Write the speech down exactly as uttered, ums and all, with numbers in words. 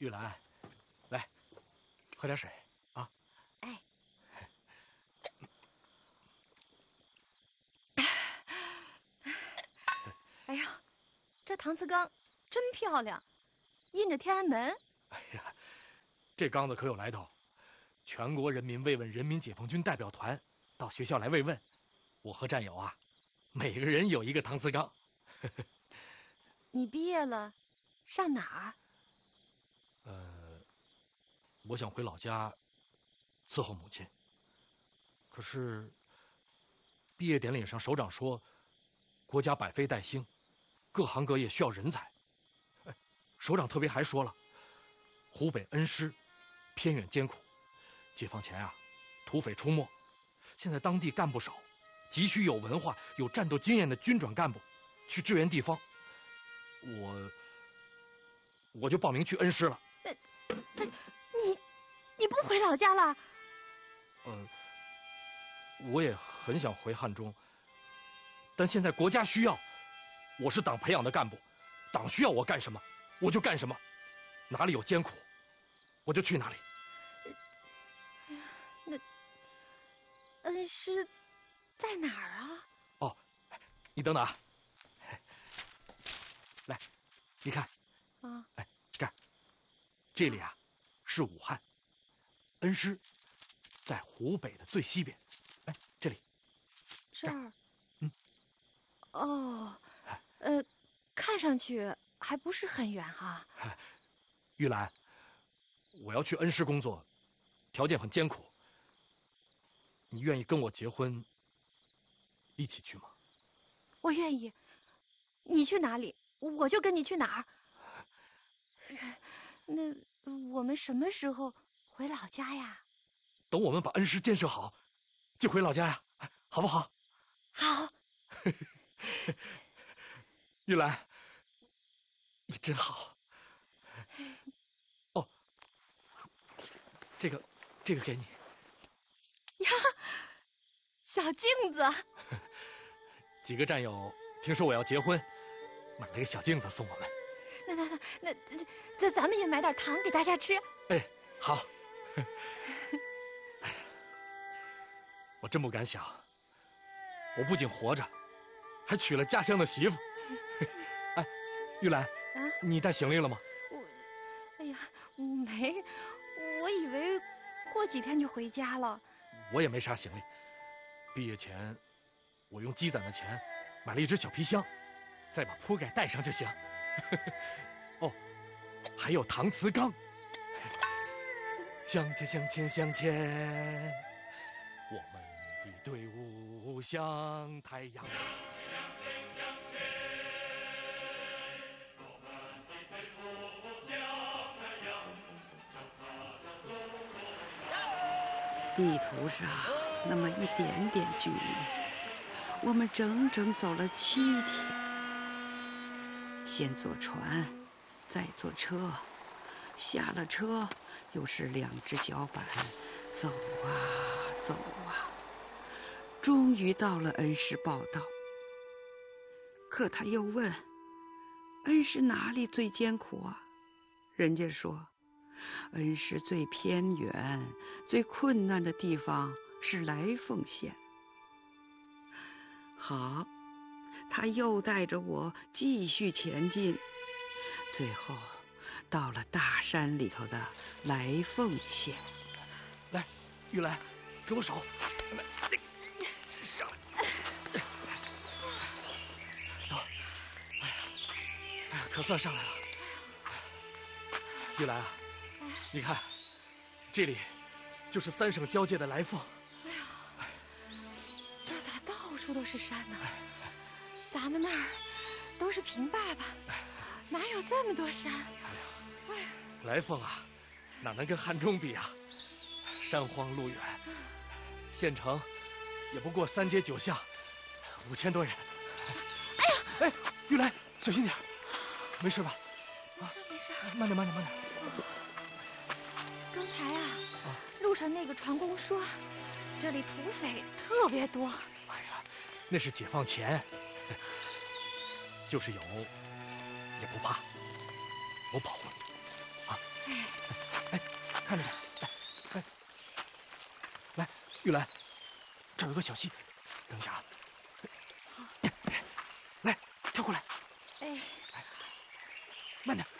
玉兰，来，喝点水啊。 哎。哎呀，这搪瓷缸真漂亮，印着天安门。 哎呀，这缸子可有来头，全国人民慰问人民解放军代表团到学校来慰问，我和战友啊，每个人有一个搪瓷缸。 你毕业了，上哪儿？ 呃，我想回老家伺候母亲。可是毕业典礼上，首长说，国家百废待兴，各行各业需要人才。哎，首长特别还说了，湖北恩施偏远艰苦，解放前啊，土匪出没，现在当地干部少，急需有文化、有战斗经验的军转干部去支援地方。我我就报名去恩施了。 那、呃，你你不回老家了？ 呃，我也很想回汉中，但现在国家需要，我是党培养的干部，党需要我干什么，我就干什么，哪里有艰苦，我就去哪里。 哎呀，那恩施在哪儿啊？ 哦，你等等啊，来，你看， 啊， 哎，这儿，这里啊，是武汉，恩施在湖北的最西边，哎，这里， 这儿， 嗯， 哦，呃，看上去还不是很远哈。 玉兰，我要去恩施工作，条件很艰苦，你愿意跟我结婚，一起去吗？ 我愿意，你去哪里，我就跟你去哪儿。那我们什么时候回老家呀？ 等我们把恩施建设好，就回老家呀，好不好？ 好。 玉兰，你真好。哦，这个，这个给你。 呀，小镜子。 几个战友听说我要结婚，买了个小镜子送我们。 那那那那，咱咱们也买点糖给大家吃。 哎，好。哎呀，我真不敢想，我不仅活着，还娶了家乡的媳妇。哎，玉兰，啊，你带行李了吗？ 我，哎呀，没，我以为过几天就回家了。 我也没啥行李，毕业前我用积攒的钱买了一只小皮箱，再把铺盖带上就行。哦，还有搪瓷缸。向前向前向前，我们的队伍像太阳。 地图上那么一点点距离，我们整整走了七天。先坐船，再坐车，下了车又是两只脚板，走啊走啊，终于到了恩施报道。可他又问，恩施哪里最艰苦啊？人家说，恩施最偏远、最困难的地方是来凤县。好，他又带着我继续前进，最后到了大山里头的来凤县。 来，玉兰，给我手，来，上来，走。哎呀，哎呀，可算上来了。玉兰啊，你看，这里就是三省交界的来凤。 哎呀，这咋到处都是山呢？咱们那儿都是平坝坝，哪有这么多山？ 哎呀，来凤啊，哪能跟汉中比啊？山荒路远，县城也不过三街九巷，五千多人。 哎呀， 哎，玉兰，小心点，没事吧？ 没事没事， 慢点慢点慢点。 刚才啊，啊路上那个船工说，这里土匪特别多。 哎呀，那是解放前，就是有，也不怕，我保护你啊！ 哎呀， 慢着点，来，来，来，玉兰，这儿有个小溪，等一下啊。 好， 来，跳过来。 哎， 慢点。